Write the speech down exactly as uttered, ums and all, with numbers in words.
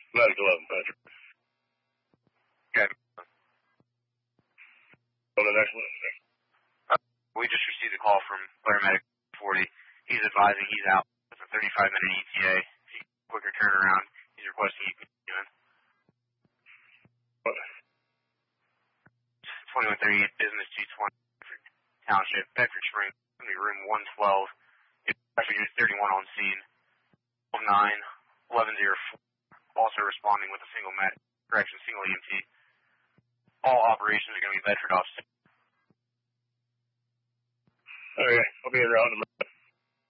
Medical eleven, Patrick. Okay. On the next one. Uh, we just received a call from paramedic forty. He's advising he's out with a thirty-five minute E T A. Quicker turnaround. He's requesting you continue in. What? twenty-one thirty-eight Business two twenty Bedford Township, Bedford Springs, room one twelve. Traffic is thirty-one on scene. twelve nine eleven oh four. Also responding with a single med, correction, single E M T. All operations are going to be Bedford office. Okay, I'll be in route in a minute.